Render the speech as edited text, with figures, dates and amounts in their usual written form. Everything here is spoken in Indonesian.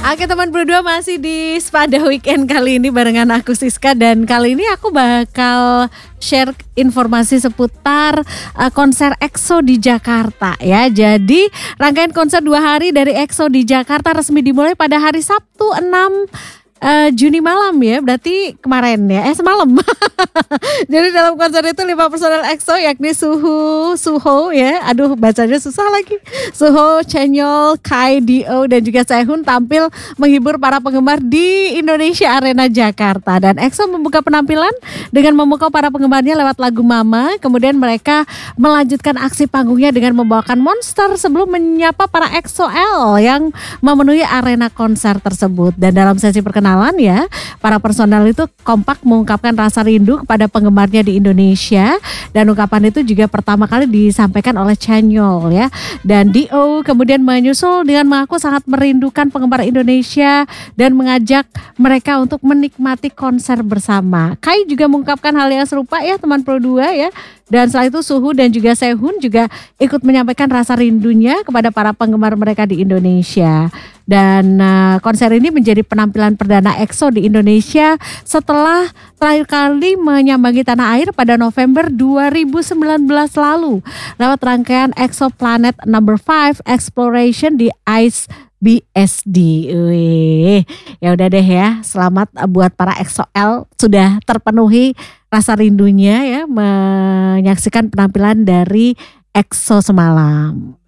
Oke teman berdua, masih di Spada Weekend kali ini barengan aku Siska. Dan kali ini aku bakal share informasi seputar konser EXO di Jakarta ya. Jadi rangkaian konser 2 hari dari EXO di Jakarta resmi dimulai pada hari Sabtu 6 Juni malam ya, berarti kemarin ya, semalam. Jadi dalam konser itu 5 personel EXO yakni Suho ya, aduh bacanya susah lagi. Suho, Chanyeol, Kai, Do dan juga Sehun tampil menghibur para penggemar di Indonesia Arena Jakarta. Dan EXO membuka penampilan dengan memukau para penggemarnya lewat lagu Mama. Kemudian mereka melanjutkan aksi panggungnya dengan membawakan Monster sebelum menyapa para EXO-L yang memenuhi arena konser tersebut. Dan dalam sesi perkenalan ya, para personel itu kompak mengungkapkan rasa rindu kepada penggemarnya di Indonesia. Dan ungkapan itu juga pertama kali disampaikan oleh Chanyeol ya. Dan Do kemudian menyusul dengan mengaku sangat merindukan penggemar Indonesia dan mengajak mereka untuk menikmati konser bersama. Kai juga mengungkapkan hal yang serupa ya teman Pro 2 ya. Dan setelah itu Suho dan juga Sehun juga ikut menyampaikan rasa rindunya kepada para penggemar mereka di Indonesia. Dan konser ini menjadi penampilan perdana EXO di Indonesia setelah terakhir kali menyambangi tanah air pada November 2019 lalu lewat rangkaian EXO Planet No. 5 Exploration di ICE BSD. Wih, ya udah deh ya, selamat buat para EXO-L sudah terpenuhi rasa rindunya ya menyaksikan penampilan dari EXO semalam.